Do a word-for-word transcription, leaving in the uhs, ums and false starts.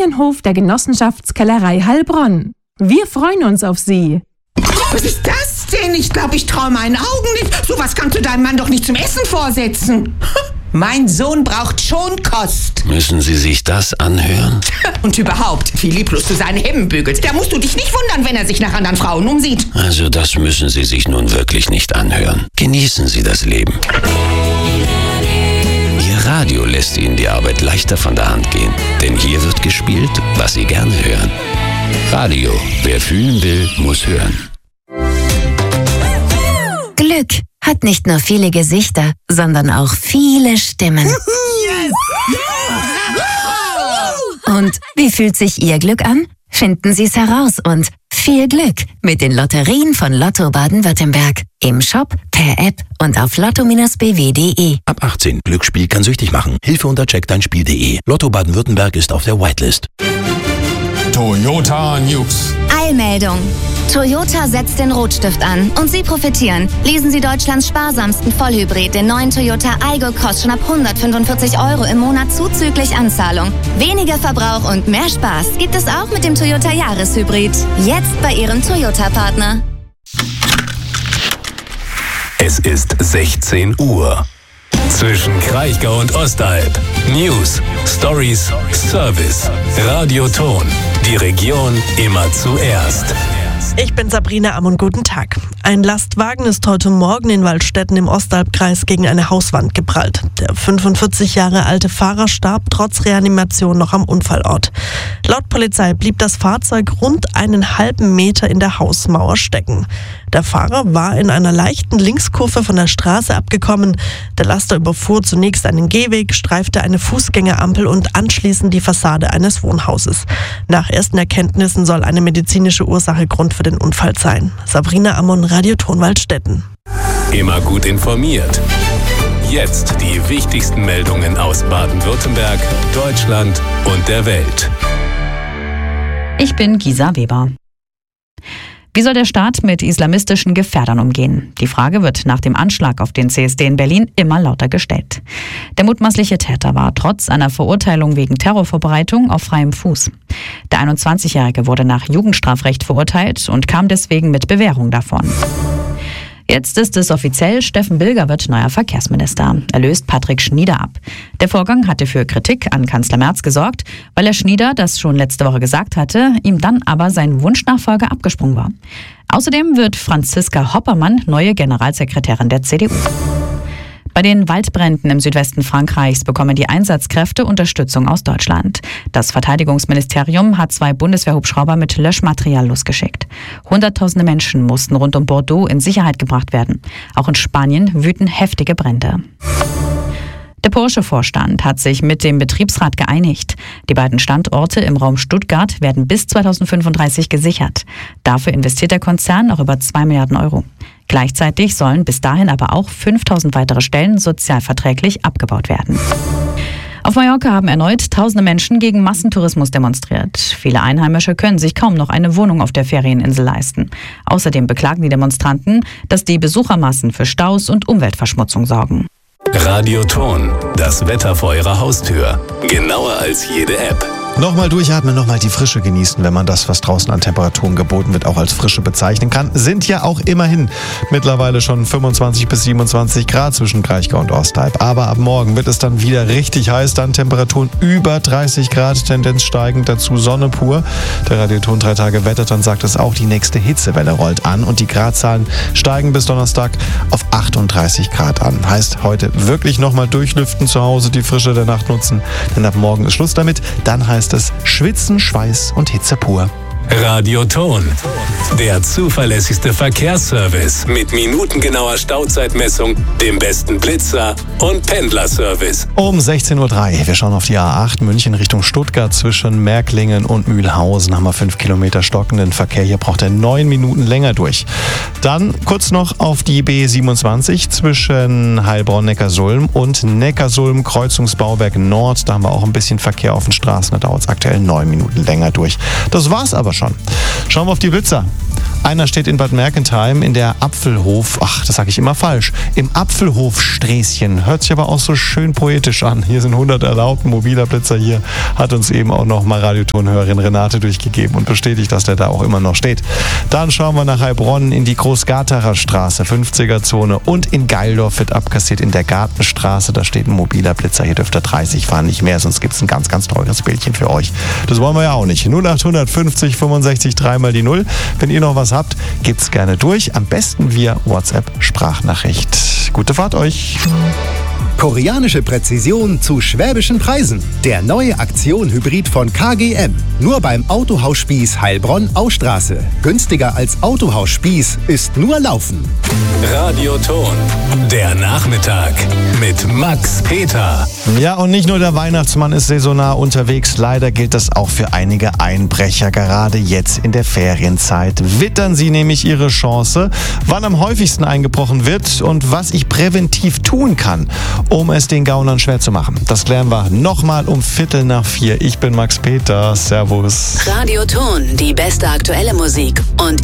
Innenhof der Genossenschaftskellerei Heilbronn. Wir freuen uns auf Sie. Was ist das denn? Ich glaube, ich traue meinen Augen nicht. Sowas kannst du deinem Mann doch nicht zum Essen vorsetzen. Mein Sohn braucht Schonkost. Müssen Sie sich das anhören? Und überhaupt, wie lieblos du seine Hemden bügelst. Da musst du dich nicht wundern, wenn er sich nach anderen Frauen umsieht. Also das müssen Sie sich nun wirklich nicht anhören. Genießen Sie das Leben. Ihr Radio lässt Ihnen die Arbeit leichter von der Hand gehen. Denn hier wird gespielt, was Sie gerne hören. Radio. Wer fühlen will, muss hören. Glück hat nicht nur viele Gesichter, sondern auch viele Stimmen. Und wie fühlt sich Ihr Glück an? Finden Sie es heraus und viel Glück mit den Lotterien von Lotto Baden-Württemberg. Im Shop, per App und auf lotto b w punkt de. Ab achtzehn. Glücksspiel kann süchtig machen. Hilfe unter check dein spiel punkt de. Lotto Baden-Württemberg ist auf der Whitelist. Toyota News. Eilmeldung. Toyota setzt den Rotstift an und Sie profitieren. Lesen Sie Deutschlands sparsamsten Vollhybrid, den neuen Toyota Aygo, kostet schon ab hundertfünfundvierzig Euro im Monat zuzüglich Anzahlung. Weniger Verbrauch und mehr Spaß gibt es auch mit dem Toyota Jahreshybrid. Jetzt bei Ihrem Toyota-Partner. Es ist sechzehn Uhr. Zwischen Kraichgau und Ostalb. News, Stories, Service. Radioton. Die Region immer zuerst. Ich bin Sabrina Ammon, guten Tag. Ein Lastwagen ist heute Morgen in Waldstätten im Ostalbkreis gegen eine Hauswand geprallt. Der fünfundvierzig Jahre alte Fahrer starb trotz Reanimation noch am Unfallort. Laut Polizei blieb das Fahrzeug rund einen halben Meter in der Hausmauer stecken. Der Fahrer war in einer leichten Linkskurve von der Straße abgekommen. Der Laster überfuhr zunächst einen Gehweg, streifte eine Fußgängerampel und anschließend die Fassade eines Wohnhauses. Nach ersten Erkenntnissen soll eine medizinische Ursache Grund für den Unfall sein. Sabrina Ammon, Radioton Waldstätten. Immer gut informiert. Jetzt die wichtigsten Meldungen aus Baden-Württemberg, Deutschland und der Welt. Ich bin Gisa Weber. Wie soll der Staat mit islamistischen Gefährdern umgehen? Die Frage wird nach dem Anschlag auf den C S D in Berlin immer lauter gestellt. Der mutmaßliche Täter war trotz einer Verurteilung wegen Terrorvorbereitung auf freiem Fuß. Der einundzwanzigjährige wurde nach Jugendstrafrecht verurteilt und kam deswegen mit Bewährung davon. Jetzt ist es offiziell, Steffen Bilger wird neuer Verkehrsminister. Er löst Patrick Schnieder ab. Der Vorgang hatte für Kritik an Kanzler Merz gesorgt, weil Herr Schnieder das schon letzte Woche gesagt hatte, ihm dann aber sein Wunschnachfolger abgesprungen war. Außerdem wird Franziska Hoppermann neue Generalsekretärin der C D U. Bei den Waldbränden im Südwesten Frankreichs bekommen die Einsatzkräfte Unterstützung aus Deutschland. Das Verteidigungsministerium hat zwei Bundeswehrhubschrauber mit Löschmaterial losgeschickt. Hunderttausende Menschen mussten rund um Bordeaux in Sicherheit gebracht werden. Auch in Spanien wüten heftige Brände. Der Porsche-Vorstand hat sich mit dem Betriebsrat geeinigt. Die beiden Standorte im Raum Stuttgart werden bis zweitausendfünfunddreißig gesichert. Dafür investiert der Konzern noch über zwei Milliarden Euro. Gleichzeitig sollen bis dahin aber auch fünftausend weitere Stellen sozialverträglich abgebaut werden. Auf Mallorca haben erneut tausende Menschen gegen Massentourismus demonstriert. Viele Einheimische können sich kaum noch eine Wohnung auf der Ferieninsel leisten. Außerdem beklagen die Demonstranten, dass die Besuchermassen für Staus und Umweltverschmutzung sorgen. Radioton, das Wetter vor Ihrer Haustür. Genauer als jede App. Nochmal durchatmen, nochmal die Frische genießen, wenn man das, was draußen an Temperaturen geboten wird, auch als Frische bezeichnen kann. Sind ja auch immerhin mittlerweile schon fünfundzwanzig bis siebenundzwanzig Grad zwischen Kraichgau und Ostalb. Aber ab morgen wird es dann wieder richtig heiß, dann Temperaturen über dreißig Grad, Tendenz steigend, dazu Sonne pur. Der Radioton drei Tage Wetter, dann sagt es auch, die nächste Hitzewelle rollt an und die Gradzahlen steigen bis Donnerstag auf achtunddreißig Grad an. Heißt, heute wirklich nochmal durchlüften zu Hause, die Frische der Nacht nutzen, denn ab morgen ist Schluss damit. Dann heißt es Schwitzen, Schweiß und Hitze pur. Radioton, der zuverlässigste Verkehrsservice mit minutengenauer Stauzeitmessung, dem besten Blitzer und Pendlerservice. Um sechzehn Uhr drei, wir schauen auf die A acht, München Richtung Stuttgart. Zwischen Märklingen und Mühlhausen haben wir fünf Kilometer stockenden Verkehr. Hier braucht er neun Minuten länger durch. Dann kurz noch auf die B siebenundzwanzig zwischen Heilbronn-Neckarsulm und Neckarsulm-Kreuzungsbauwerk Nord. Da haben wir auch ein bisschen Verkehr auf den Straßen. Da dauert es aktuell neun Minuten länger durch. Das war's aber schon. Schauen wir auf die Blitzer. Einer steht in Bad Mergentheim in der Apfelhof, ach, das sage ich immer falsch, im Apfelhof-Sträßchen. Hört sich aber auch so schön poetisch an. Hier sind hundert erlaubt. Ein mobiler Blitzer hier hat uns eben auch noch mal Radiotonhörerin Renate durchgegeben und bestätigt, dass der da auch immer noch steht. Dann schauen wir nach Heilbronn in die Großgartacher Straße, fünfziger Zone, und in Geildorf wird abkassiert in der Gartenstraße. Da steht ein mobiler Blitzer. Hier dürft ihr dreißig fahren, nicht mehr, sonst gibt es ein ganz, ganz teures Bildchen für euch. Das wollen wir ja auch nicht. null acht fünfzig fünfundsechzig drei mal die null. Wenn ihr noch was habt, gebt's gerne durch. Am besten via WhatsApp-Sprachnachricht. Gute Fahrt euch. Koreanische Präzision zu schwäbischen Preisen. Der neue Aktion-Hybrid von K G M. Nur beim Autohaus Spieß Heilbronn-Austraße. Günstiger als Autohaus Spieß ist nur Laufen. Radioton. Der Nachmittag mit Max Peter. Ja, und nicht nur der Weihnachtsmann ist saisonal unterwegs. Leider gilt das auch für einige Einbrecher. Gerade jetzt in der Ferienzeit wittern sie nämlich ihre Chance, wann am häufigsten eingebrochen wird und was ich präventiv tun kann, um es den Gaunern schwer zu machen. Das klären wir nochmal um Viertel nach vier. Ich bin Max Peter. Servus. Radioton, die beste aktuelle Musik und